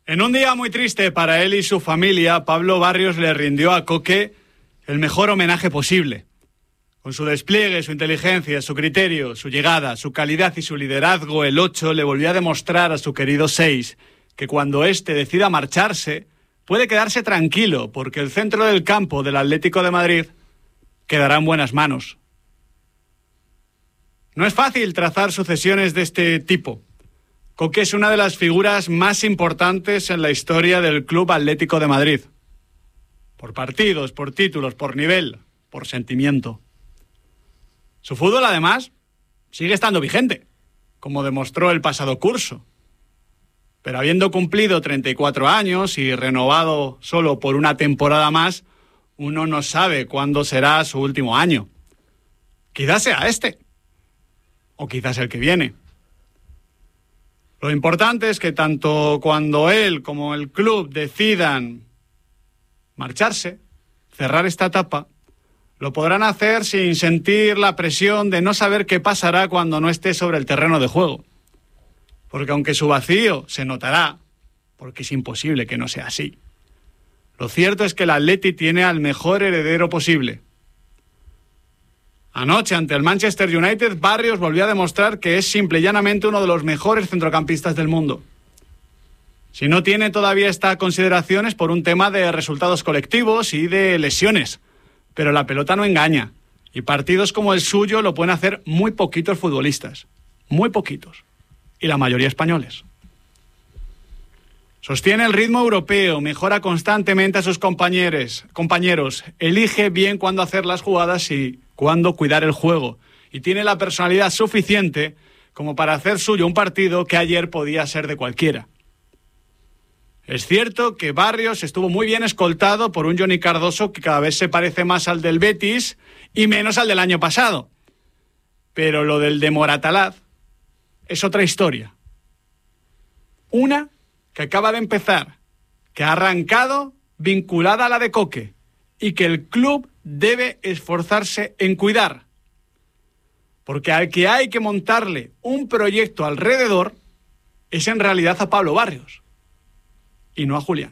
En un día muy triste para él y su familia, Pablo Barrios le rindió a Coque el mejor homenaje posible. Con su despliegue, su inteligencia, su criterio, su llegada, su calidad y su liderazgo, el 8 le volvió a demostrar a su querido 6 que cuando éste decida marcharse, puede quedarse tranquilo, porque el centro del campo del Atlético de Madrid quedará en buenas manos. No es fácil trazar sucesiones de este tipo. Coque es una de las figuras más importantes en la historia del Club Atlético de Madrid. Por partidos, por títulos, por nivel, por sentimiento. Su fútbol, además, sigue estando vigente, como demostró el pasado curso. Pero habiendo cumplido 34 años y renovado solo por una temporada más, uno no sabe cuándo será su último año. Quizás sea este, o quizás el que viene. Lo importante es que tanto cuando él como el club decidan marcharse, cerrar esta etapa, lo podrán hacer sin sentir la presión de no saber qué pasará cuando no esté sobre el terreno de juego. Porque aunque su vacío se notará, porque es imposible que no sea así, lo cierto es que el Atleti tiene al mejor heredero posible. Anoche, ante el Manchester United, Barrios volvió a demostrar que es simple y llanamente uno de los mejores centrocampistas del mundo. Si no tiene todavía esta consideración es por un tema de resultados colectivos y de lesiones. Pero la pelota no engaña. Y partidos como el suyo lo pueden hacer muy poquitos futbolistas. Muy poquitos. Y la mayoría españoles. Sostiene el ritmo europeo, mejora constantemente a sus compañeros, elige bien cuándo hacer las jugadas y cuándo cuidar el juego. Y tiene la personalidad suficiente como para hacer suyo un partido que ayer podía ser de cualquiera. Es cierto que Barrios estuvo muy bien escoltado por un Johnny Cardoso que cada vez se parece más al del Betis y menos al del año pasado. Pero lo del de Moratalaz es otra historia. Una que acaba de empezar, que ha arrancado vinculada a la de Coque y que el club debe esforzarse en cuidar. Porque al que hay que montarle un proyecto alrededor es en realidad a Pablo Barrios y no a Julián.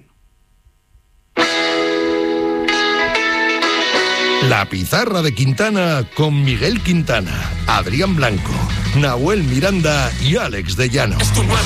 La pizarra de Quintana con Miguel Quintana, Adrián Blanco, Nahuel Miranda y Alex de Llano.